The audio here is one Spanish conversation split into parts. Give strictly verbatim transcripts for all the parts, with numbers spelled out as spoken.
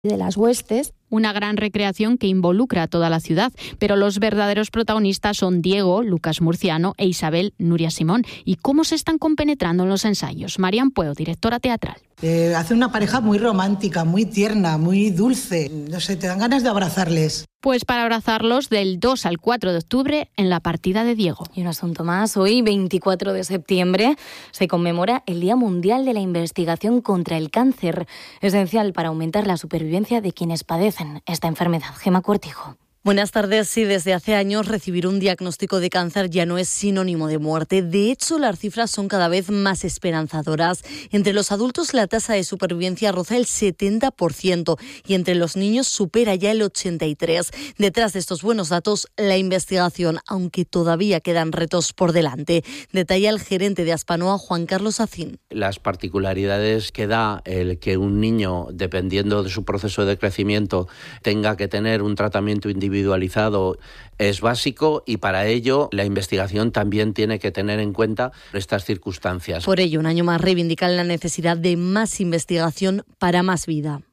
de las huestes. Una gran recreación que involucra a toda la ciudad, pero los verdaderos protagonistas son Diego, Lucas Murciano e Isabel Nuria Simón. ¿Y cómo se están compenetrando en los ensayos? Marian Pueo, directora teatral. Eh, hace una pareja muy romántica, muy tierna, muy dulce. No sé, te dan ganas de abrazarles. Pues para abrazarlos del dos al cuatro de octubre en la partida de Diego. Y un asunto más, hoy veinticuatro de septiembre se conmemora el Día Mundial de la Investigación contra el Cáncer, esencial para aumentar la supervivencia de quienes padecen esta enfermedad. Gemma Cortijo. Buenas tardes. Sí, desde hace años recibir un diagnóstico de cáncer ya no es sinónimo de muerte. De hecho, las cifras son cada vez más esperanzadoras. Entre los adultos la tasa de supervivencia roza el setenta por ciento y entre los niños supera ya el ochenta y tres por ciento. Detrás de estos buenos datos, la investigación, aunque todavía quedan retos por delante. Detalla el gerente de Aspanoa, Juan Carlos Acín. Las particularidades que da el que un niño, dependiendo de su proceso de crecimiento, tenga que tener un tratamiento individual individualizado es básico y para ello la investigación también tiene que tener en cuenta estas circunstancias. Por ello, un año más reivindican la necesidad de más investigación para más vida.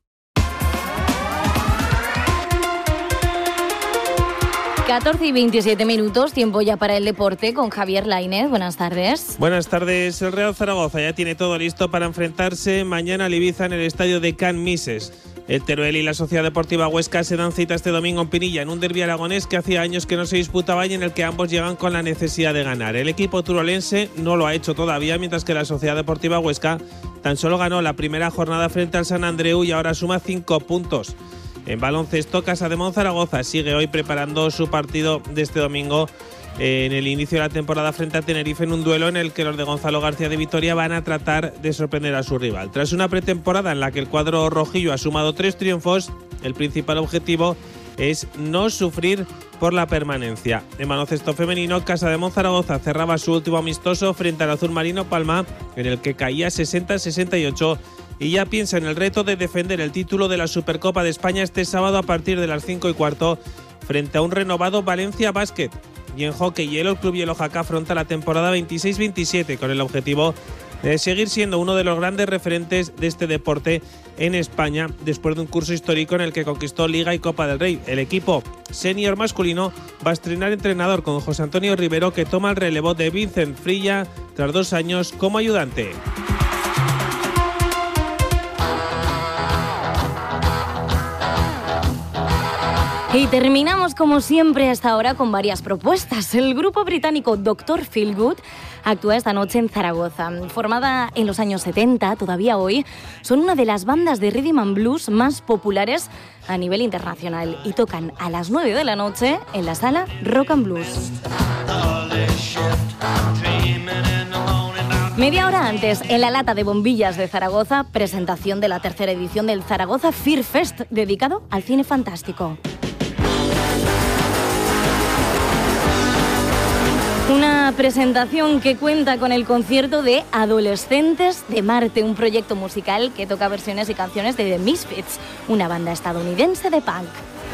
catorce y veintisiete minutos, tiempo ya para el deporte con Javier Lainez. Buenas tardes. Buenas tardes. El Real Zaragoza ya tiene todo listo para enfrentarse mañana al Ibiza en el estadio de Can Mises. El Teruel y la Sociedad Deportiva Huesca se dan cita este domingo en Pinilla, en un derbi aragonés que hacía años que no se disputaba y en el que ambos llegan con la necesidad de ganar. El equipo turolense no lo ha hecho todavía, mientras que la Sociedad Deportiva Huesca tan solo ganó la primera jornada frente al San Andreu y ahora suma cinco puntos. En baloncesto, Casa de Monzaragoza sigue hoy preparando su partido de este domingo en el inicio de la temporada frente a Tenerife, en un duelo en el que los de Gonzalo García de Vitoria van a tratar de sorprender a su rival. Tras una pretemporada en la que el cuadro rojillo ha sumado tres triunfos, el principal objetivo es no sufrir por la permanencia. En baloncesto femenino, Casa de Monzaragoza cerraba su último amistoso frente al Azul Marino Palma, en el que caía sesenta a sesenta y ocho, y ya piensa en el reto de defender el título de la Supercopa de España este sábado a partir de las cinco y cuarto frente a un renovado Valencia Basket. Y en hockey hielo, el Club Hielo Jaca afronta la temporada veintiséis veintisiete con el objetivo de seguir siendo uno de los grandes referentes de este deporte en España después de un curso histórico en el que conquistó Liga y Copa del Rey. El equipo senior masculino va a estrenar entrenador con José Antonio Rivero, que toma el relevo de Vincent Frilla tras dos años como ayudante. Y terminamos como siempre hasta ahora con varias propuestas. El grupo británico doctor Feelgood actúa esta noche en Zaragoza. Formada en los años setenta, todavía hoy, son una de las bandas de rhythm and blues más populares a nivel internacional y tocan a las nueve de la noche en la sala Rock and Blues. Media hora antes, en la Lata de Bombillas de Zaragoza, presentación de la tercera edición del Zaragoza Fear Fest, dedicado al cine fantástico. Una presentación que cuenta con el concierto de Adolescentes de Marte, un proyecto musical que toca versiones y canciones de The Misfits, una banda estadounidense de punk.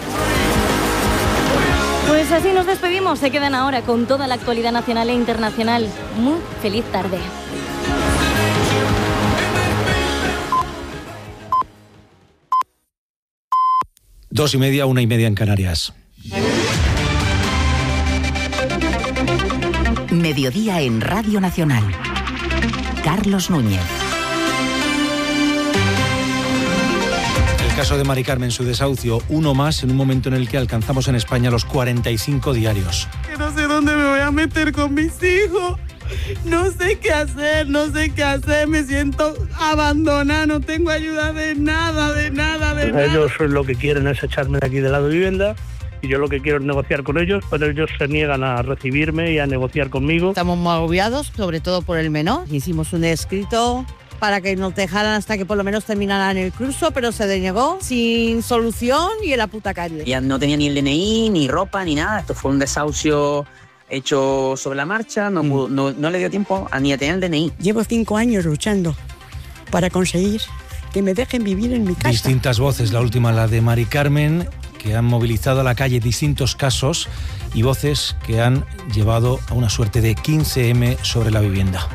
Pues así nos despedimos, se quedan ahora con toda la actualidad nacional e internacional. Muy feliz tarde. Dos y media, una y media en Canarias. Mediodía en Radio Nacional. Carlos Núñez. El caso de Mari Carmen, su desahucio, uno más en un momento en el que alcanzamos en España los cuarenta y cinco diarios. Que no sé dónde me voy a meter con mis hijos. No sé qué hacer, no sé qué hacer. Me siento abandonada, no tengo ayuda de nada, de nada, de nada. Ellos lo que quieren es echarme de aquí de la vivienda. Y yo lo que quiero es negociar con ellos, pero ellos se niegan a recibirme y a negociar conmigo. Estamos muy agobiados, sobre todo por el menor. Hicimos un escrito para que nos dejaran hasta que por lo menos terminaran el curso, pero se denegó sin solución y en la puta calle. Ella no tenía ni el D N I, ni ropa, ni nada. Esto fue un desahucio hecho sobre la marcha, no, pudo, no, no le dio tiempo a ni a tener el D N I. Llevo cinco años luchando para conseguir que me dejen vivir en mi casa. Distintas voces, la última la de Mari Carmen, que han movilizado a la calle distintos casos, y voces que han llevado a una suerte de quince eme sobre la vivienda.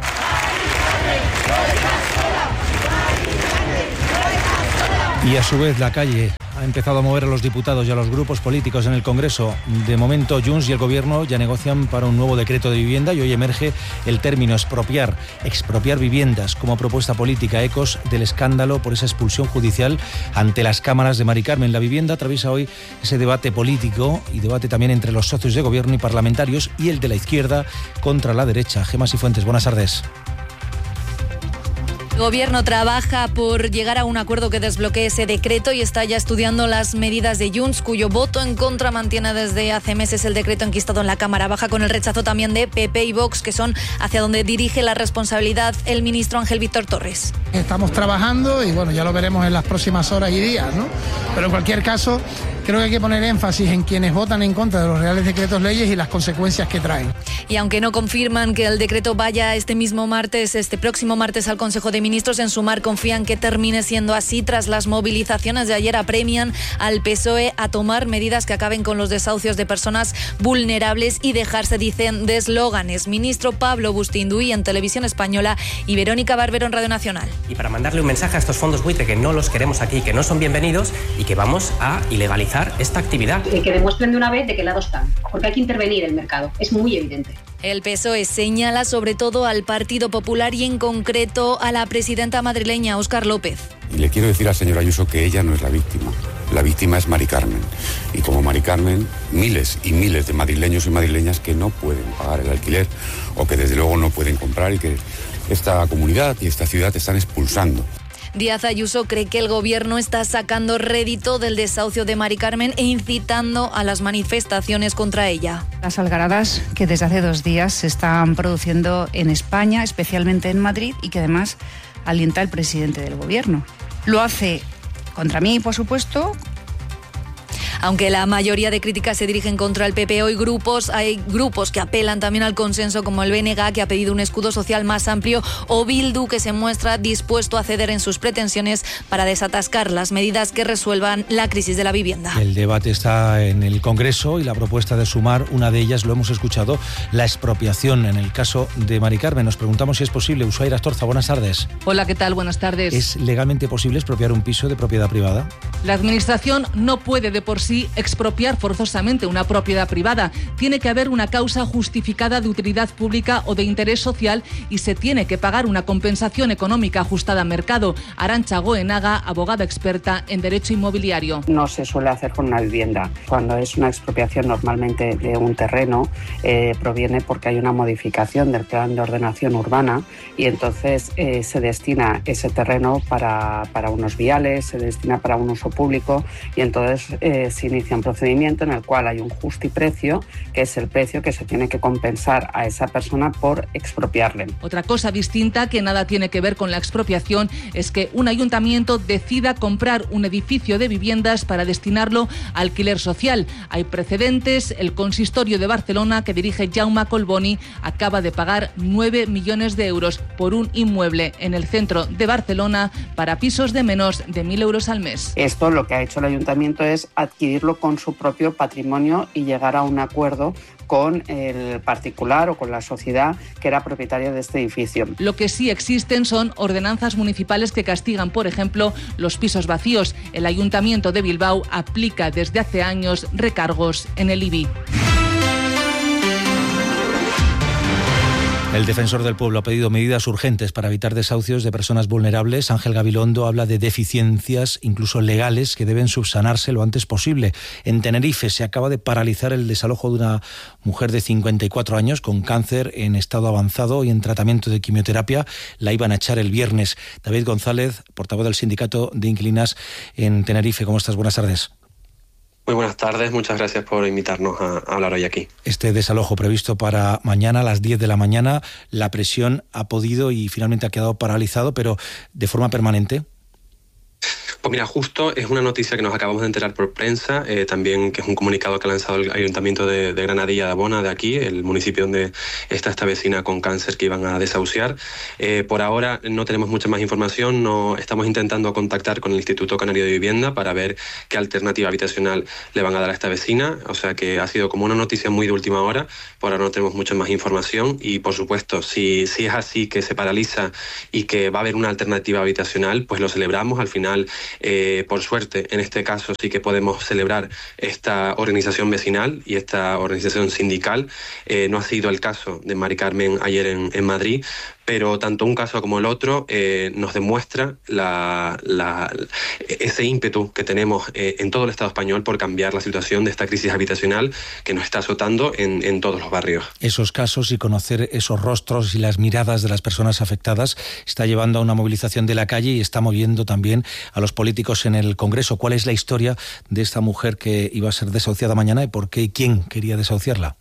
Y a su vez la calle ha empezado a mover a los diputados y a los grupos políticos en el Congreso. De momento, Junts y el Gobierno ya negocian para un nuevo decreto de vivienda y hoy emerge el término expropiar, expropiar viviendas como propuesta política, ecos del escándalo por esa expulsión judicial ante las cámaras de Mari Carmen. La vivienda atraviesa hoy ese debate político y debate también entre los socios de Gobierno y parlamentarios y el de la izquierda contra la derecha. Gemma Sifuentes, buenas tardes. El Gobierno trabaja por llegar a un acuerdo que desbloquee ese decreto y está ya estudiando las medidas de Junts, cuyo voto en contra mantiene desde hace meses el decreto enquistado en la Cámara Baja, con el rechazo también de P P y Vox, que son hacia donde dirige la responsabilidad el ministro Ángel Víctor Torres. Estamos trabajando y bueno, ya lo veremos en las próximas horas y días, ¿no? Pero en cualquier caso, creo que hay que poner énfasis en quienes votan en contra de los reales decretos leyes y las consecuencias que traen. Y aunque no confirman que el decreto vaya este mismo martes, este próximo martes al Consejo de Ministros, en Sumar confían que termine siendo así. Tras las movilizaciones de ayer, apremian al P S O E a tomar medidas que acaben con los desahucios de personas vulnerables y dejarse, dicen, de eslóganes. Ministro Pablo Bustinduy en Televisión Española y Verónica Barbero en Radio Nacional. Y para mandarle un mensaje a estos fondos buitre que no los queremos aquí, que no son bienvenidos y que vamos a ilegalizar esta actividad. Que demuestren de una vez de qué lado están, porque hay que intervenir el mercado, es muy evidente. El P S O E señala sobre todo al Partido Popular y en concreto a la presidenta madrileña Óscar López. Y le quiero decir al señor Ayuso que ella no es la víctima. La víctima es Mari Carmen. Y como Mari Carmen, miles y miles de madrileños y madrileñas que no pueden pagar el alquiler o que desde luego no pueden comprar y que esta comunidad y esta ciudad están expulsando. Díaz Ayuso cree que el Gobierno está sacando rédito del desahucio de Mari Carmen e incitando a las manifestaciones contra ella. Las algaradas que desde hace dos días se están produciendo en España, especialmente en Madrid, y que además alienta el presidente del Gobierno. Lo hace contra mí, por supuesto. Aunque la mayoría de críticas se dirigen contra el P P, hoy grupos, hay grupos que apelan también al consenso, como el B N G, que ha pedido un escudo social más amplio, o Bildu, que se muestra dispuesto a ceder en sus pretensiones para desatascar las medidas que resuelvan la crisis de la vivienda. El debate está en el Congreso y la propuesta de Sumar, una de ellas, lo hemos escuchado, la expropiación. En el caso de Mari Carmen, nos preguntamos si es posible. Ushuaira Astorza, buenas tardes. Hola, ¿qué tal? Buenas tardes. ¿Es legalmente posible expropiar un piso de propiedad privada? La Administración no puede de por sí expropiar forzosamente una propiedad privada. Tiene que haber una causa justificada de utilidad pública o de interés social y se tiene que pagar una compensación económica ajustada a mercado. Arantxa Goenaga, abogada experta en derecho inmobiliario. No se suele hacer con una vivienda. Cuando es una expropiación normalmente de un terreno, eh, proviene porque hay una modificación del plan de ordenación urbana y entonces eh, se destina ese terreno para, para unos viales, se destina para un uso público y entonces eh, se inicia un procedimiento en el cual hay un justiprecio, que es el precio que se tiene que compensar a esa persona por expropiarle. Otra cosa distinta, que nada tiene que ver con la expropiación, es que un ayuntamiento decida comprar un edificio de viviendas para destinarlo a alquiler social. Hay precedentes. El consistorio de Barcelona, que dirige Jaume Colboni, acaba de pagar nueve millones de euros por un inmueble en el centro de Barcelona para pisos de menos de mil euros al mes. Esto lo que ha hecho el ayuntamiento es adquirirlo con su propio patrimonio y llegar a un acuerdo con el particular o con la sociedad que era propietaria de este edificio. Lo que sí existen son ordenanzas municipales que castigan, por ejemplo, los pisos vacíos. El Ayuntamiento de Bilbao aplica desde hace años recargos en el I B I. El defensor del pueblo ha pedido medidas urgentes para evitar desahucios de personas vulnerables. Ángel Gabilondo habla de deficiencias, incluso legales, que deben subsanarse lo antes posible. En Tenerife se acaba de paralizar el desalojo de una mujer de cincuenta y cuatro años con cáncer en estado avanzado y en tratamiento de quimioterapia. La iban a echar el viernes. David González, portavoz del Sindicato de Inquilinas en Tenerife. ¿Cómo estás? Buenas tardes. Muy buenas tardes, muchas gracias por invitarnos a hablar hoy aquí. Este desalojo previsto para mañana a las diez de la mañana, la presión ha podido y finalmente ha quedado paralizado, pero de forma permanente. Pues mira, justo es una noticia que nos acabamos de enterar por prensa, eh, también que es un comunicado que ha lanzado el Ayuntamiento de, de Granadilla de Abona, de aquí, el municipio donde está esta vecina con cáncer que iban a desahuciar. Eh, por ahora no tenemos mucha más información, no estamos intentando contactar con el Instituto Canario de Vivienda para ver qué alternativa habitacional le van a dar a esta vecina, o sea que ha sido como una noticia muy de última hora, por ahora no tenemos mucha más información y por supuesto, si, si es así que se paraliza y que va a haber una alternativa habitacional, pues lo celebramos. Al final Eh, por suerte, en este caso sí que podemos celebrar esta organización vecinal y esta organización sindical. Eh, no ha sido el caso de Mari Carmen ayer en, en Madrid, pero tanto un caso como el otro eh, nos demuestra la, la, ese ímpetu que tenemos eh, en todo el Estado español por cambiar la situación de esta crisis habitacional que nos está azotando en, en todos los barrios. Esos casos y conocer esos rostros y las miradas de las personas afectadas está llevando a una movilización de la calle y está moviendo también a los políticos en el Congreso. ¿Cuál es la historia de esta mujer que iba a ser desahuciada mañana y por qué y quién quería desahuciarla?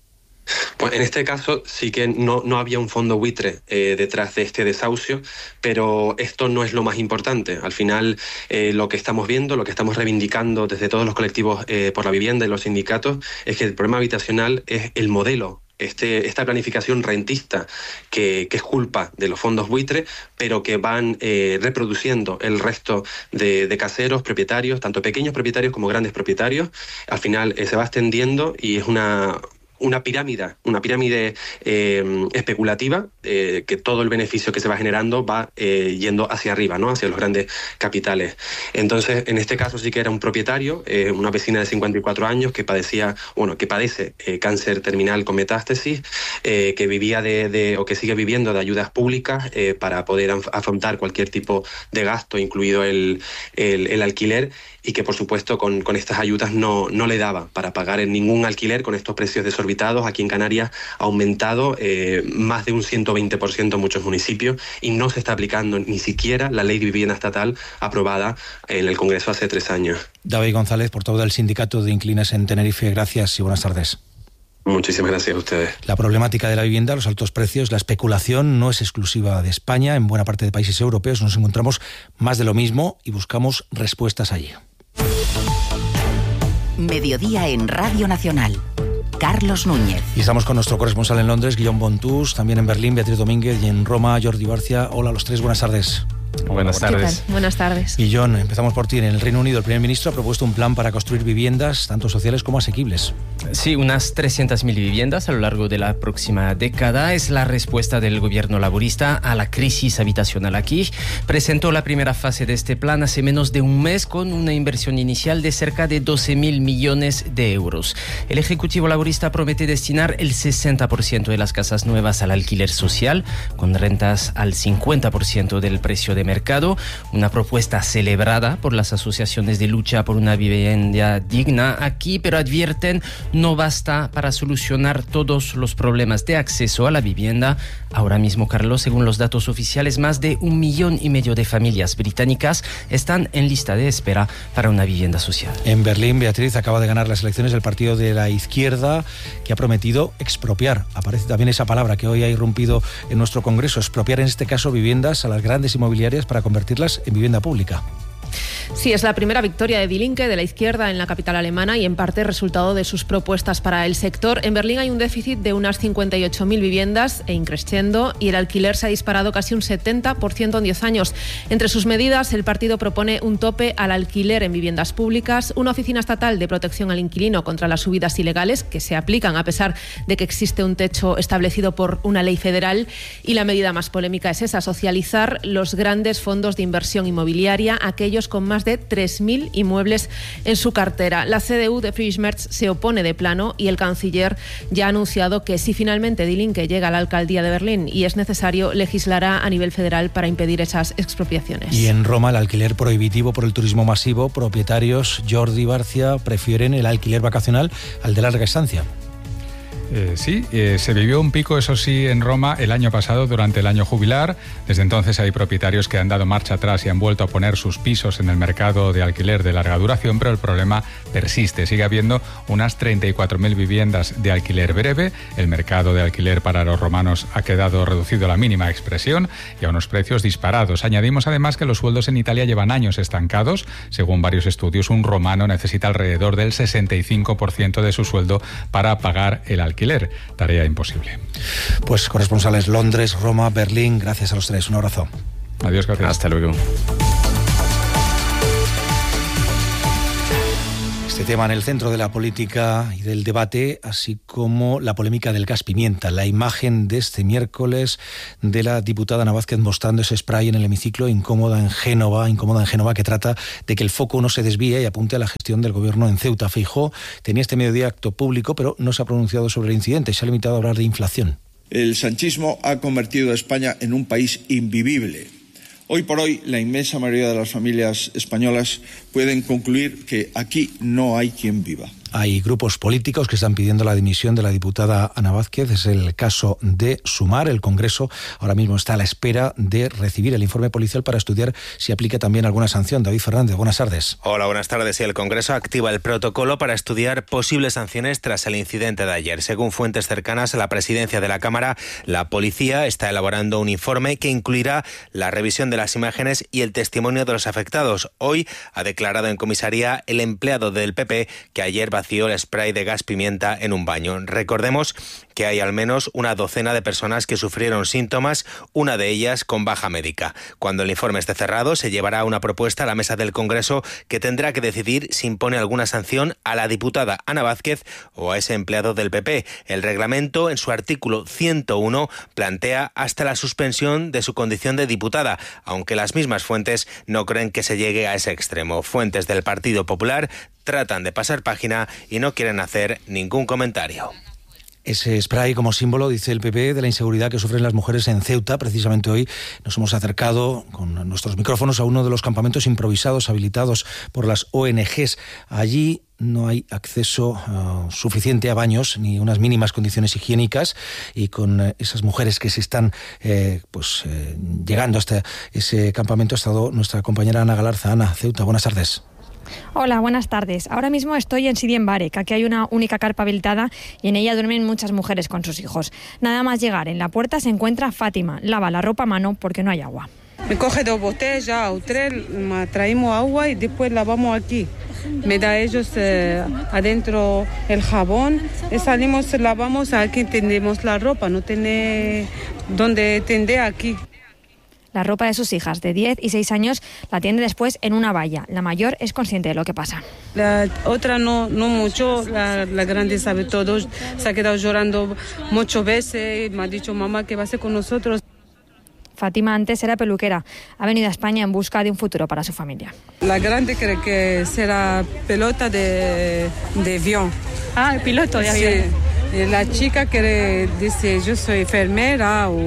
Pues en este caso sí que no, no había un fondo buitre eh, detrás de este desahucio, pero esto no es lo más importante. Al final eh, lo que estamos viendo, lo que estamos reivindicando desde todos los colectivos eh, por la vivienda y los sindicatos es que el problema habitacional es el modelo. Este, esta planificación rentista que, que es culpa de los fondos buitre, pero que van eh, reproduciendo el resto de, de caseros, propietarios, tanto pequeños propietarios como grandes propietarios. Al final eh, se va extendiendo y es una... una pirámide, una pirámide eh, especulativa, eh, que todo el beneficio que se va generando va eh, yendo hacia arriba, ¿no? Hacia los grandes capitales. Entonces, en este caso sí que era un propietario, eh, una vecina de cincuenta y cuatro años que padecía, bueno, que padece eh, cáncer terminal con metástasis, eh, que vivía de, de, o que sigue viviendo de ayudas públicas eh, para poder afrontar cualquier tipo de gasto, incluido el, el, el alquiler, y que por supuesto con, con estas ayudas no, no le daba para pagar en ningún alquiler con estos precios desorbitados. Aquí en Canarias ha aumentado eh, más de un ciento veinte por ciento en muchos municipios y no se está aplicando ni siquiera la ley de vivienda estatal aprobada en el Congreso hace tres años. David González, portavoz del Sindicato de Inquilinos en Tenerife, gracias y buenas tardes. Muchísimas gracias a ustedes. La problemática de la vivienda, los altos precios, la especulación no es exclusiva de España. En buena parte de países europeos nos encontramos más de lo mismo y buscamos respuestas allí. Mediodía en Radio Nacional. Carlos Núñez. Y estamos con nuestro corresponsal en Londres, Guillaume Bontus, también en Berlín, Beatriz Domínguez, y en Roma, Jordi Barcia. Hola a los tres, buenas tardes. Buenas tardes. ¿Qué tal? Buenas tardes. Y John, empezamos por ti. En el Reino Unido, el primer ministro ha propuesto un plan para construir viviendas, tanto sociales como asequibles. Sí, unas trescientas mil viviendas a lo largo de la próxima década. Es la respuesta del gobierno laborista a la crisis habitacional aquí. Presentó la primera fase de este plan hace menos de un mes con una inversión inicial de cerca de doce mil millones de euros. El Ejecutivo laborista promete destinar el sesenta por ciento de las casas nuevas al alquiler social, con rentas al cincuenta por ciento del precio de mercado, una propuesta celebrada por las asociaciones de lucha por una vivienda digna aquí, pero advierten no basta para solucionar todos los problemas de acceso a la vivienda. Ahora mismo, Carlos, según los datos oficiales, más de un millón y medio de familias británicas están en lista de espera para una vivienda social. En Berlín, Beatriz, acaba de ganar las elecciones el partido de la izquierda, que ha prometido expropiar. Aparece también esa palabra que hoy ha irrumpido en nuestro Congreso, expropiar en este caso viviendas a las grandes inmobiliarias para convertirlas en vivienda pública. Sí, es la primera victoria de Die Linke, de la izquierda, en la capital alemana y en parte resultado de sus propuestas para el sector. En Berlín hay un déficit de unas cincuenta y ocho mil viviendas e increciendo, y el alquiler se ha disparado casi un setenta por ciento en diez años. Entre sus medidas, el partido propone un tope al alquiler en viviendas públicas, una oficina estatal de protección al inquilino contra las subidas ilegales que se aplican a pesar de que existe un techo establecido por una ley federal, y la medida más polémica es esa: socializar los grandes fondos de inversión inmobiliaria, aquellos con más de tres mil inmuebles en su cartera. La C D U de Friedrich Merz se opone de plano y el canciller ya ha anunciado que si finalmente Die Linke llega a la alcaldía de Berlín y es necesario, legislará a nivel federal para impedir esas expropiaciones. Y en Roma, el alquiler prohibitivo por el turismo masivo. Propietarios, Jordi Barcia, prefieren el alquiler vacacional al de larga estancia. Eh, sí, eh, se vivió un pico, eso sí, en Roma el año pasado durante el año jubilar. Desde entonces hay propietarios que han dado marcha atrás y han vuelto a poner sus pisos en el mercado de alquiler de larga duración, pero el problema persiste. Sigue habiendo unas treinta y cuatro mil viviendas de alquiler breve. El mercado de alquiler para los romanos ha quedado reducido a la mínima expresión y a unos precios disparados. Añadimos además que los sueldos en Italia llevan años estancados. Según varios estudios, un romano necesita alrededor del sesenta y cinco por ciento de su sueldo para pagar el alquiler. Tarea imposible. Pues corresponsales Londres, Roma, Berlín, gracias a los tres. Un abrazo. Adiós, gracias. Hasta luego. Este Este tema en el centro de la política y del debate, así como la polémica del gas pimienta. La imagen de este miércoles de la diputada Ana Vázquez mostrando ese spray en el hemiciclo, incómoda en Génova, incómoda en Génova, que trata de que el foco no se desvíe y apunte a la gestión del gobierno en Ceuta. Feijóo tenía este mediodía acto público, pero no se ha pronunciado sobre el incidente. Se ha limitado a hablar de inflación. El sanchismo ha convertido a España en un país invivible. Hoy por hoy, la inmensa mayoría de las familias españolas pueden concluir que aquí no hay quien viva. Hay grupos políticos que están pidiendo la dimisión de la diputada Ana Vázquez. Es el caso de Sumar. El Congreso ahora mismo está a la espera de recibir el informe policial para estudiar si aplica también alguna sanción. David Fernández, buenas tardes. Hola, buenas tardes. Y el Congreso activa el protocolo para estudiar posibles sanciones tras el incidente de ayer. Según fuentes cercanas a la presidencia de la Cámara, la policía está elaborando un informe que incluirá la revisión de las imágenes y el testimonio de los afectados. Hoy ha declarado en comisaría el empleado del P P que ayer vació el spray de gas pimienta en un baño. Recordemos que hay al menos una docena de personas que sufrieron síntomas, una de ellas con baja médica. Cuando el informe esté cerrado, se llevará una propuesta a la mesa del Congreso que tendrá que decidir si impone alguna sanción a la diputada Ana Vázquez o a ese empleado del P P. El reglamento, en su artículo ciento uno, plantea hasta la suspensión de su condición de diputada, aunque las mismas fuentes no creen que se llegue a ese extremo. Fuentes del Partido Popular tratan de pasar página y no quieren hacer ningún comentario. Ese spray como símbolo, dice el P P, de la inseguridad que sufren las mujeres en Ceuta. Precisamente hoy nos hemos acercado con nuestros micrófonos a uno de los campamentos improvisados habilitados por las O N Ges. Allí no hay acceso uh, suficiente a baños ni unas mínimas condiciones higiénicas, y con uh, esas mujeres que se están eh, pues eh, llegando hasta ese campamento ha estado nuestra compañera Ana Galarza. Ana, Ceuta, buenas tardes. Hola, buenas tardes. Ahora mismo estoy en Sidi Mbarek. Aquí hay una única carpa habilitada y en ella duermen muchas mujeres con sus hijos. Nada más llegar, en la puerta se encuentra Fátima. Lava la ropa a mano porque no hay agua. Me coge dos botellas o tres, traemos agua y después lavamos aquí. Me da ellos eh, adentro el jabón y salimos, lavamos, aquí tendemos la ropa, no tiene donde tender aquí. La ropa de sus hijas de diez y seis años la tiende después en una valla. La mayor es consciente de lo que pasa. La otra no, no mucho, la, la grande sabe todo, se ha quedado llorando muchas veces, me ha dicho mamá que va a ser con nosotros. Fátima antes era peluquera, ha venido a España en busca de un futuro para su familia. La grande cree que será pelota de, de avión. Ah, el piloto de avión. Sí. La chica que dice yo soy enfermera o...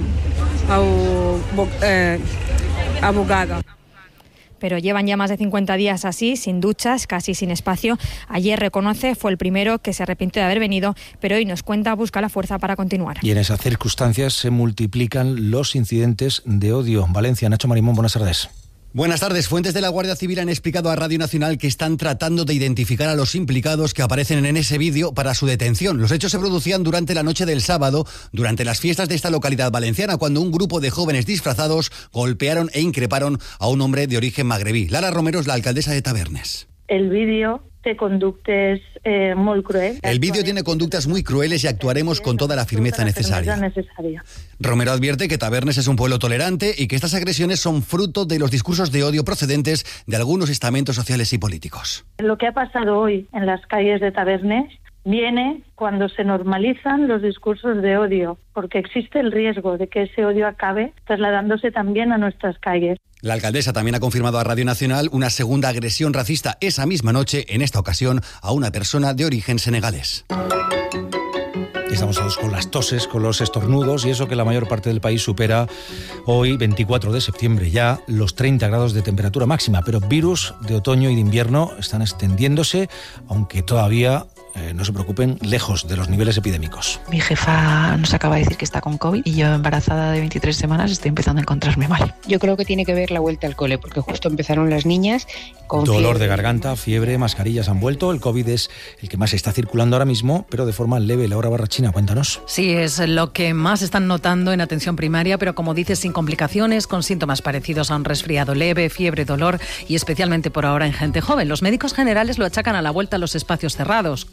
o eh, abogada. Pero llevan ya más de cincuenta días así, sin duchas, casi sin espacio. Ayer, reconoce, fue el primero que se arrepintió de haber venido, pero hoy nos cuenta, busca la fuerza para continuar. Y en esas circunstancias se multiplican los incidentes de odio. Valencia, Nacho Marimón, buenas tardes. Buenas tardes. Fuentes de la Guardia Civil han explicado a Radio Nacional que están tratando de identificar a los implicados que aparecen en ese vídeo para su detención. Los hechos se producían durante la noche del sábado, durante las fiestas de esta localidad valenciana, cuando un grupo de jóvenes disfrazados golpearon e increparon a un hombre de origen magrebí. Lara Romero es la alcaldesa de Tabernes. El vídeo té conductes eh, molt cruels. El vídeo tiene conductas muy crueles y actuaremos con toda la firmeza necesaria. Romero advierte que Tabernes es un pueblo tolerante y que estas agresiones son fruto de los discursos de odio procedentes de algunos estamentos sociales y políticos. Lo que ha pasado hoy en las calles de Tabernes viene cuando se normalizan los discursos de odio, porque existe el riesgo de que ese odio acabe trasladándose también a nuestras calles. La alcaldesa también ha confirmado a Radio Nacional una segunda agresión racista esa misma noche, en esta ocasión a una persona de origen senegalés. Estamos todos con las toses, con los estornudos, y eso que la mayor parte del país supera hoy, veinticuatro de septiembre, ya los treinta grados de temperatura máxima. Pero virus de otoño y de invierno están extendiéndose, aunque todavía eh, no se preocupen, lejos de los niveles epidémicos. Mi jefa nos acaba de decir que está con COVID y yo, embarazada de veintitrés semanas, estoy empezando a encontrarme mal. Yo creo que tiene que ver la vuelta al cole, porque justo empezaron las niñas con dolor fiebre. de garganta, fiebre, mascarillas han vuelto. El COVID es el que más está circulando ahora mismo, pero de forma leve. Laura Barrachina, cuéntanos. Sí, es lo que más están notando en atención primaria, pero como dices, sin complicaciones, con síntomas parecidos a un resfriado leve, fiebre, dolor y especialmente por ahora en gente joven. Los médicos generales lo achacan a la vuelta a los espacios cerrados.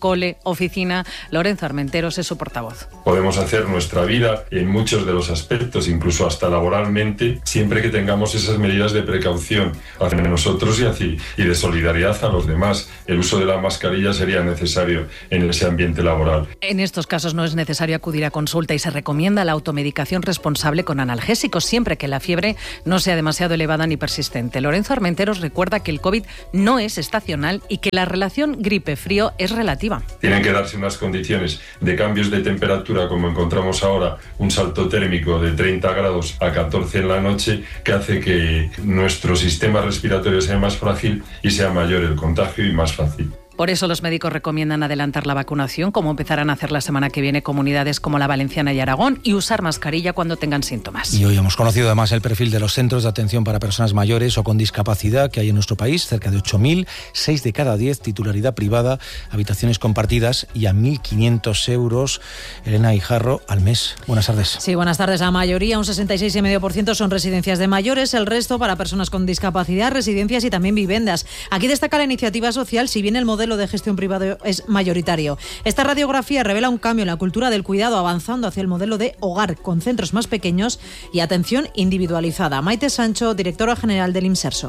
cole, oficina. Lorenzo Armenteros es su portavoz. Podemos hacer nuestra vida en muchos de los aspectos, incluso hasta laboralmente, siempre que tengamos esas medidas de precaución hacia nosotros y, hacia, y de solidaridad a los demás. El uso de la mascarilla sería necesario en ese ambiente laboral. En estos casos no es necesario acudir a consulta y se recomienda la automedicación responsable con analgésicos, siempre que la fiebre no sea demasiado elevada ni persistente. Lorenzo Armenteros recuerda que el COVID no es estacional y que la relación gripe-frío es relativa. Tienen que darse unas condiciones de cambios de temperatura, como encontramos ahora, un salto térmico de treinta grados a catorce en la noche, que hace que nuestro sistema respiratorio sea más frágil y sea mayor el contagio y más fácil. Por eso los médicos recomiendan adelantar la vacunación, como empezarán a hacer la semana que viene comunidades como la Valenciana y Aragón, y usar mascarilla cuando tengan síntomas. Y hoy hemos conocido además el perfil de los centros de atención para personas mayores o con discapacidad que hay en nuestro país, cerca de ocho mil, seis de cada diez, titularidad privada, habitaciones compartidas y a mil quinientos euros, Elena Hijarro, al mes. Buenas tardes. Sí, buenas tardes. La mayoría, un sesenta y seis coma cinco por ciento, son residencias de mayores, el resto para personas con discapacidad, residencias y también viviendas. Aquí destaca la iniciativa social, si bien el modelo de gestión privado es mayoritario. Esta radiografía revela un cambio en la cultura del cuidado, avanzando hacia el modelo de hogar, con centros más pequeños y atención individualizada. Maite Sancho, directora general del IMSERSO.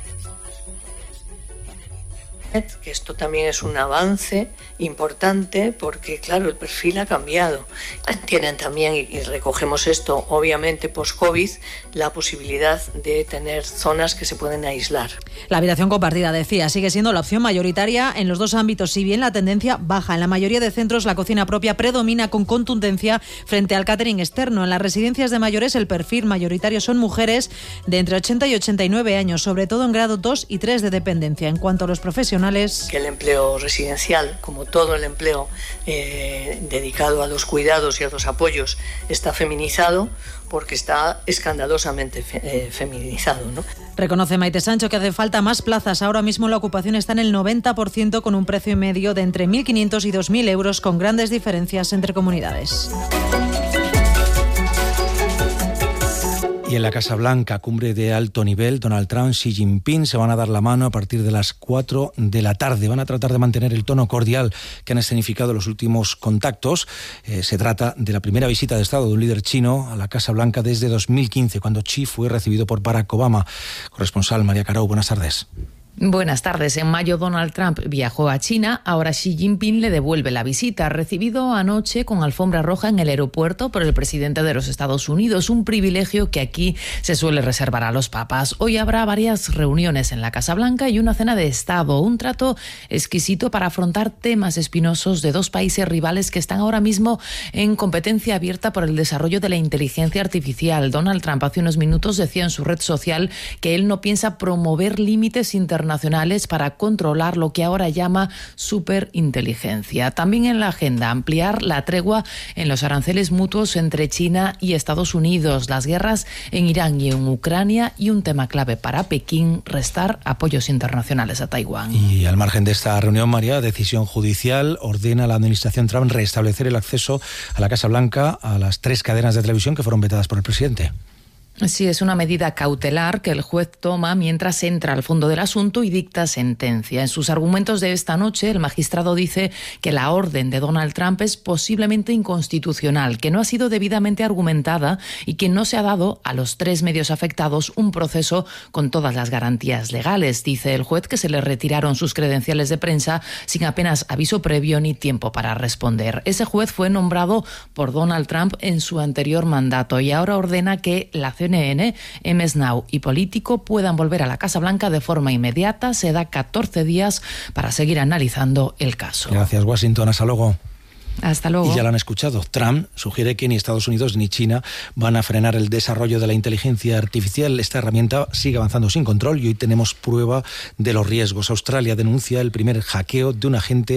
Que esto también es un avance importante porque, claro, el perfil ha cambiado. Tienen también, y recogemos esto, obviamente, post-COVID, la posibilidad de tener zonas que se pueden aislar. La habitación compartida, decía, sigue siendo la opción mayoritaria en los dos ámbitos, si bien la tendencia baja. En la mayoría de centros la cocina propia predomina con contundencia frente al catering externo. En las residencias de mayores el perfil mayoritario son mujeres de entre ochenta y ochenta y nueve años, sobre todo en grado dos y tres de dependencia. En cuanto a los profesionales, que el empleo residencial, como todo el empleo eh, dedicado a los cuidados y a los apoyos, está feminizado porque está escandalosamente fe, eh, feminizado, ¿no? Reconoce Maite Sancho que hace falta más plazas. Ahora mismo la ocupación está en el noventa por ciento, con un precio medio de entre mil quinientos y dos mil euros, con grandes diferencias entre comunidades. Y en la Casa Blanca, cumbre de alto nivel, Donald Trump, Xi Jinping se van a dar la mano a partir de las cuatro de la tarde. Van a tratar de mantener el tono cordial que han escenificado los últimos contactos. Eh, se trata de la primera visita de Estado de un líder chino a la Casa Blanca desde dos mil quince, cuando Xi fue recibido por Barack Obama. Corresponsal María Carau, buenas tardes. Buenas tardes. En mayo Donald Trump viajó a China, ahora Xi Jinping le devuelve la visita. Recibido anoche con alfombra roja en el aeropuerto por el presidente de los Estados Unidos, un privilegio que aquí se suele reservar a los papas. Hoy habrá varias reuniones en la Casa Blanca y una cena de Estado, un trato exquisito para afrontar temas espinosos de dos países rivales que están ahora mismo en competencia abierta por el desarrollo de la inteligencia artificial. Donald Trump hace unos minutos decía en su red social que él no piensa promover límites internacionales internacionales para controlar lo que ahora llama superinteligencia. También en la agenda, ampliar la tregua en los aranceles mutuos entre China y Estados Unidos, las guerras en Irán y en Ucrania y un tema clave para Pekín, restar apoyos internacionales a Taiwán. Y al margen de esta reunión, María, decisión judicial ordena a la administración Trump restablecer el acceso a la Casa Blanca a las tres cadenas de televisión que fueron vetadas por el presidente. Sí, es una medida cautelar que el juez toma mientras entra al fondo del asunto y dicta sentencia. En sus argumentos de esta noche, el magistrado dice que la orden de Donald Trump es posiblemente inconstitucional, que no ha sido debidamente argumentada y que no se ha dado a los tres medios afectados un proceso con todas las garantías legales. Dice el juez que se le retiraron sus credenciales de prensa sin apenas aviso previo ni tiempo para responder. Ese juez fue nombrado por Donald Trump en su anterior mandato y ahora ordena que la C N N, M S Now y Político puedan volver a la Casa Blanca de forma inmediata. Se da catorce días para seguir analizando el caso. Gracias, Washington. Hasta luego. Hasta luego. Y ya lo han escuchado. Trump sugiere que ni Estados Unidos ni China van a frenar el desarrollo de la inteligencia artificial. Esta herramienta sigue avanzando sin control y hoy tenemos prueba de los riesgos. Australia denuncia el primer hackeo de un agente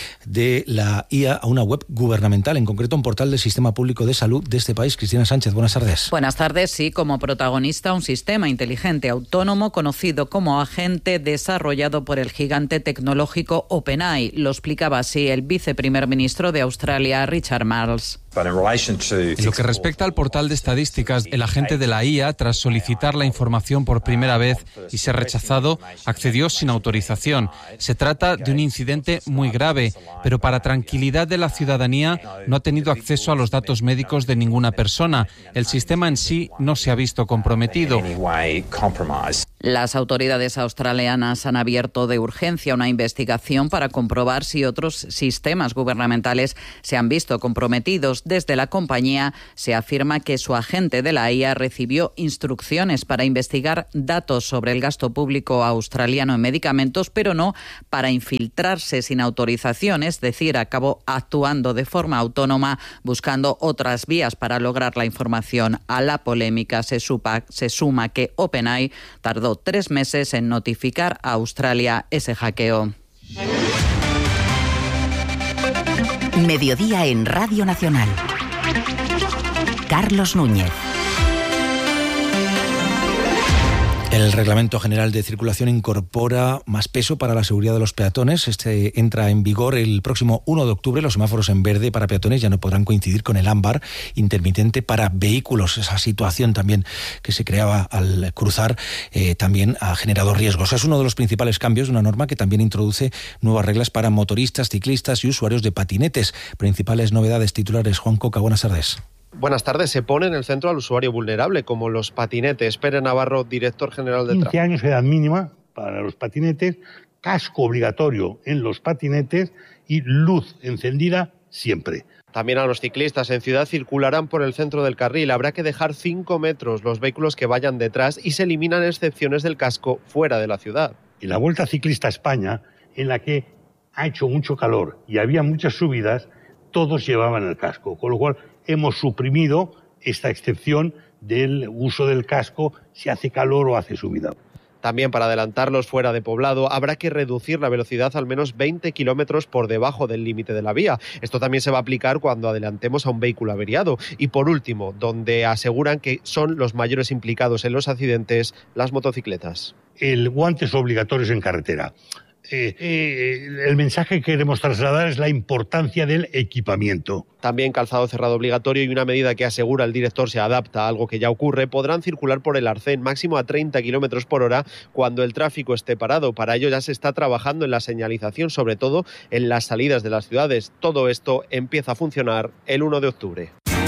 de la I A a una web gubernamental, en concreto un portal del Sistema Público de Salud de este país. Cristina Sánchez, buenas tardes. Buenas tardes. Sí, como protagonista un sistema inteligente autónomo conocido como agente desarrollado por el gigante tecnológico OpenAI. Lo explicaba así el viceprimer ministro de Australia, Richard Marles. En lo que respecta al portal de estadísticas, el agente de la I A, tras solicitar la información por primera vez y ser rechazado, accedió sin autorización. Se trata de un incidente muy grave, pero para tranquilidad de la ciudadanía no ha tenido acceso a los datos médicos de ninguna persona. El sistema en sí no se ha visto comprometido. Las autoridades australianas han abierto de urgencia una investigación para comprobar si otros sistemas gubernamentales se han visto comprometidos. Desde la compañía se afirma que su agente de la I A recibió instrucciones para investigar datos sobre el gasto público australiano en medicamentos, pero no para infiltrarse sin autorización, es decir, acabó actuando de forma autónoma, buscando otras vías para lograr la información. A la polémica se, supa, se suma que OpenAI tardó tres meses en notificar a Australia ese hackeo. Mediodía en Radio Nacional. Carlos Núñez. El Reglamento General de Circulación incorpora más peso para la seguridad de los peatones. Este entra en vigor el próximo uno de octubre. Los semáforos en verde para peatones ya no podrán coincidir con el ámbar intermitente para vehículos. Esa situación también que se creaba al cruzar eh, también ha generado riesgos. Es uno de los principales cambios de una norma que también introduce nuevas reglas para motoristas, ciclistas y usuarios de patinetes. Principales novedades. Titulares, Juan Coca, buenas tardes. Buenas tardes. Se pone en el centro al usuario vulnerable, como los patinetes. Pere Navarro, director general de Tráfico. quince años de edad mínima para los patinetes, casco obligatorio en los patinetes y luz encendida siempre. También a los ciclistas en ciudad circularán por el centro del carril. Habrá que dejar cinco metros los vehículos que vayan detrás y se eliminan excepciones del casco fuera de la ciudad. En la Vuelta Ciclista a España, en la que ha hecho mucho calor y había muchas subidas, todos llevaban el casco, con lo cual hemos suprimido esta excepción del uso del casco si hace calor o hace subida. También para adelantarlos fuera de poblado habrá que reducir la velocidad al menos veinte kilómetros por debajo del límite de la vía. Esto también se va a aplicar cuando adelantemos a un vehículo averiado. Y por último, donde aseguran que son los mayores implicados en los accidentes, las motocicletas. El guante es obligatorio en carretera. Eh, eh, el mensaje que queremos trasladar es la importancia del equipamiento. También calzado cerrado obligatorio y una medida que asegura el director se adapta a algo que ya ocurre. Podrán circular por el arcén máximo a treinta kilómetros por hora cuando el tráfico esté parado. Para ello ya se está trabajando en la señalización, sobre todo en las salidas de las ciudades. Todo esto empieza a funcionar el uno de octubre.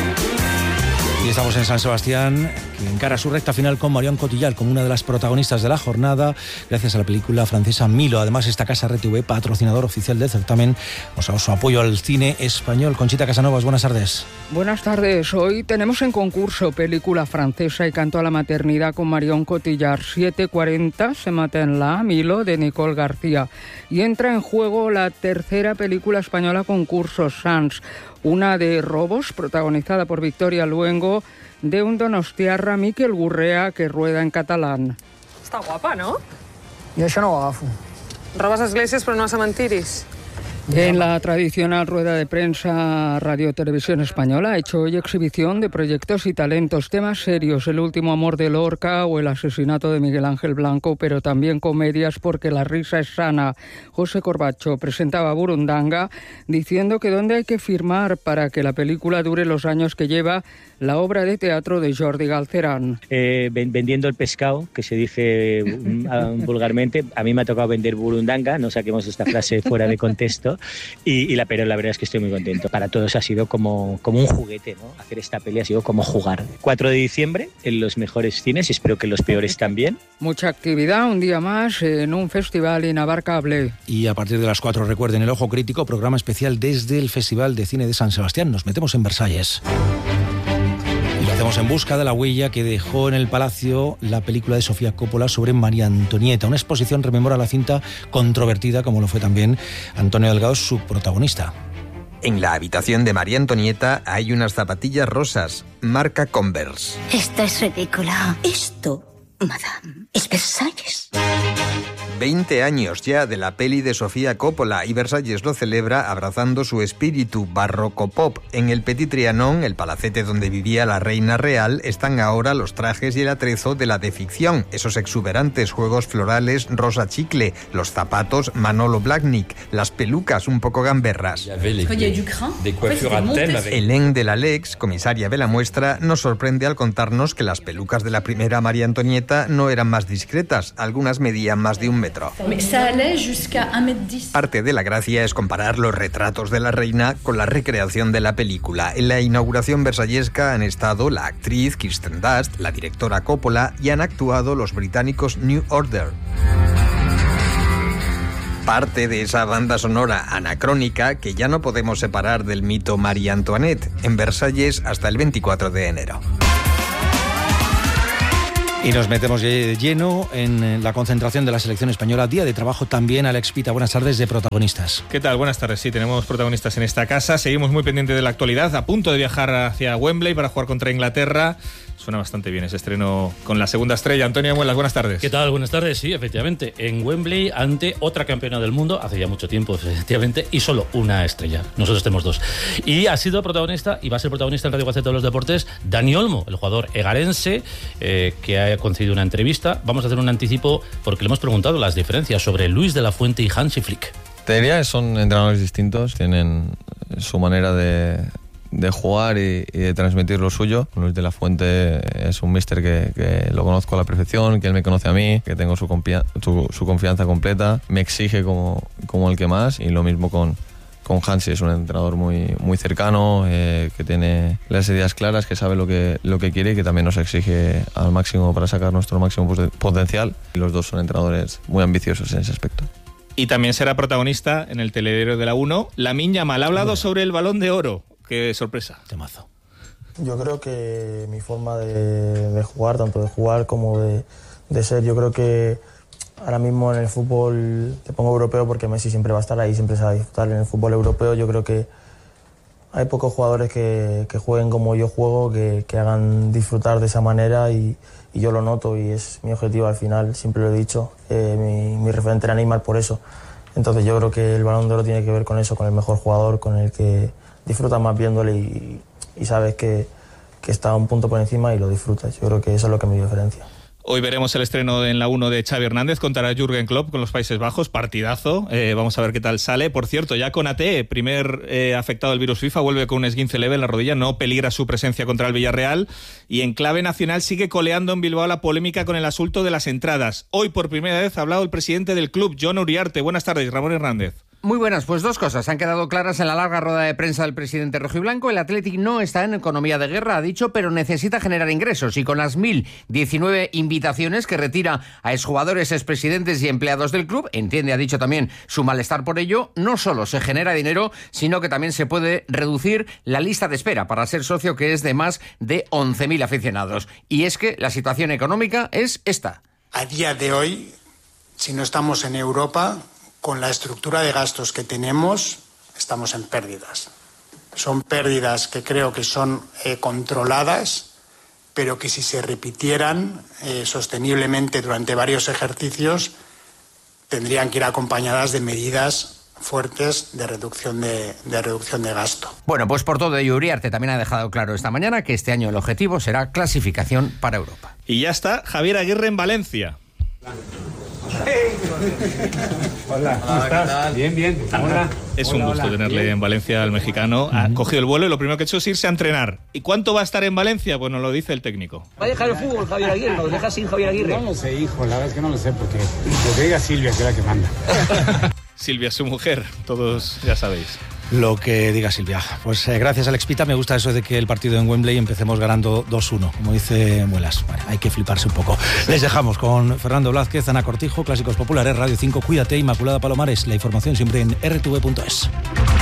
Y estamos en San Sebastián, que encara su recta final con Marion Cotillard como una de las protagonistas de la jornada, gracias a la película francesa Milo. Además, esta casa R T V, patrocinador oficial del certamen, nos ha dado su apoyo al cine español. Conchita Casanovas, buenas tardes. Buenas tardes. Hoy tenemos en concurso película francesa y canto a la maternidad con Marion Cotillard. siete cuarenta, Se mata en la Milo, de Nicole García. Y entra en juego la tercera película española concurso, Sans, una de robos, protagonizada por Victoria Luengo, de un donostiarra, Miquel Gurrea, que rueda en catalán. Està guapa, no? I això no ho agafo. Robes esglésies però no cementiris. En la tradicional rueda de prensa, Radio Televisión Española ha hecho hoy exhibición de proyectos y talentos, temas serios, El último amor de Lorca o el asesinato de Miguel Ángel Blanco, pero también comedias porque la risa es sana. José Corbacho presentaba Burundanga diciendo que dónde hay que firmar para que la película dure los años que lleva la obra de teatro de Jordi Galcerán. Eh, vendiendo el pescado, que se dice um, vulgarmente, a mí me ha tocado vender Burundanga, no saquemos esta frase fuera de contexto. Y, y la, pero la verdad es que estoy muy contento. Para todos ha sido como, como un juguete, ¿no? Hacer esta peli ha sido como jugar. cuatro de diciembre en los mejores cines, espero que los peores también. Mucha actividad, un día más en un festival inabarcable. Y a partir de las cuatro, recuerden, El Ojo Crítico, programa especial desde el Festival de Cine de San Sebastián. Nos metemos en Versalles. Y lo hacemos en busca de la huella que dejó en el Palacio la película de Sofía Coppola sobre María Antonieta. Una exposición rememora la cinta controvertida, como lo fue también Antonio Delgado, su protagonista. En la habitación de María Antonieta hay unas zapatillas rosas, marca Converse. Esto es ridículo. Esto, madame, es Versalles. veinte años ya de la peli de Sofía Coppola y Versalles lo celebra abrazando su espíritu barroco pop. En el Petit Trianon, el palacete donde vivía la reina real, están ahora los trajes y el atrezo de la de ficción, esos exuberantes juegos florales rosa chicle, los zapatos Manolo Blahnik, las pelucas un poco gamberras. Hélène de la Lex, comisaria de la muestra, nos sorprende al contarnos que las pelucas de la primera María Antonieta no eran más discretas, algunas medían más de un metro. Parte de la gracia es comparar los retratos de la reina con la recreación de la película. En la inauguración versallesca han estado la actriz Kirsten Dunst, la directora Coppola y han actuado los británicos New Order. Parte de esa banda sonora anacrónica que ya no podemos separar del mito María Antoinette, en Versalles hasta el veinticuatro de enero. Y nos metemos de lleno en la concentración de la selección española. Día de trabajo también, Alex Pita. Buenas tardes de protagonistas. ¿Qué tal? Buenas tardes. Sí, tenemos protagonistas en esta casa. Seguimos muy pendientes de la actualidad. A punto de viajar hacia Wembley para jugar contra Inglaterra. Suena bastante bien ese estreno con la segunda estrella. Antonio Muelas, buenas tardes. ¿Qué tal? Buenas tardes. Sí, efectivamente. En Wembley ante otra campeona del mundo, hace ya mucho tiempo, efectivamente, y solo una estrella. Nosotros tenemos dos. Y ha sido protagonista, y va a ser protagonista en Radio Gaceta de los Deportes, Dani Olmo, el jugador egarense, eh, que ha concedido una entrevista. Vamos a hacer un anticipo porque le hemos preguntado las diferencias sobre Luis de la Fuente y Hansi Flick. Te diría que son entrenadores distintos, tienen su manera de... de jugar y, y de transmitir lo suyo. Luis de la Fuente es un míster que, que lo conozco a la perfección, que él me conoce a mí, que tengo su, confia- su, su confianza completa, me exige como, como el que más, y lo mismo con, con Hansi. Es un entrenador muy, muy cercano, eh, que tiene las ideas claras, que sabe lo que, lo que quiere y que también nos exige al máximo para sacar nuestro máximo potencial. Y los dos son entrenadores muy ambiciosos en ese aspecto. Y también será protagonista en el telediario de la uno, Lamine Yamal. Ha hablado sobre el Balón de Oro. Qué sorpresa. Temazo. Yo creo que mi forma de, de jugar, tanto de jugar como de, de ser, yo creo que ahora mismo en el fútbol, te pongo europeo porque Messi siempre va a estar ahí, siempre se va a disfrutar. En el fútbol europeo yo creo que hay pocos jugadores que, que jueguen como yo juego, que, que hagan disfrutar de esa manera, y, y yo lo noto y es mi objetivo al final, siempre lo he dicho. Eh, mi, mi referente era Neymar por eso. Entonces yo creo que el Balón de Oro tiene que ver con eso, con el mejor jugador, con el que disfrutas más viéndole y, y sabes que, que está un punto por encima y lo disfrutas. Yo creo que eso es lo que me diferencia. Hoy veremos el estreno en la uno de Xavi Hernández contra Jürgen Klopp con los Países Bajos, partidazo, eh, vamos a ver qué tal sale. Por cierto, ya Konaté, primer eh, afectado del virus FIFA, vuelve con un esguince leve en la rodilla, no peligra su presencia contra el Villarreal, y en clave nacional sigue coleando en Bilbao la polémica con el asunto de las entradas. Hoy por primera vez ha hablado el presidente del club, Jon Uriarte. Buenas tardes, Ramón Hernández. Muy buenas, pues dos cosas han quedado claras en la larga rueda de prensa del presidente rojiblanco. El Athletic no está en economía de guerra, ha dicho, pero necesita generar ingresos, y con las mil diecinueve invitaciones que retira a exjugadores, expresidentes y empleados del club, entiende, ha dicho también, su malestar por ello, no solo se genera dinero, sino que también se puede reducir la lista de espera para ser socio, que es de más de once mil aficionados. Y es que la situación económica es esta. A día de hoy, si no estamos en Europa, con la estructura de gastos que tenemos, estamos en pérdidas. Son pérdidas que creo que son eh, controladas, pero que si se repitieran eh, sosteniblemente durante varios ejercicios, tendrían que ir acompañadas de medidas fuertes de reducción de, de reducción de gasto. Bueno, pues por todo ello, Uriarte también ha dejado claro esta mañana que este año el objetivo será clasificación para Europa. Y ya está Javier Aguirre en Valencia. Hola, ¿cómo estás? Bien, bien. Hola. Es un gusto hola, tenerle bien. En Valencia al mexicano. Ha cogido el vuelo y lo primero que ha hecho es irse a entrenar. ¿Y cuánto va a estar en Valencia? Pues nos lo dice el técnico. ¿Va a dejar el fútbol Javier Aguirre? ¿Lo deja sin Javier Aguirre? No lo sé, hijo. La verdad es que no lo sé porque lo que diga Silvia, que es la que manda. Silvia, su mujer. Todos ya sabéis. Lo que diga Silvia. Pues eh, gracias, Alex Pita. Me gusta eso de que el partido en Wembley empecemos ganando dos uno, como dice Muelas. Bueno, hay que fliparse un poco. Les dejamos con Fernando Blázquez, Ana Cortijo, Clásicos Populares, Radio cinco. Cuídate, Inmaculada Palomares. La información siempre en erre te ve punto es.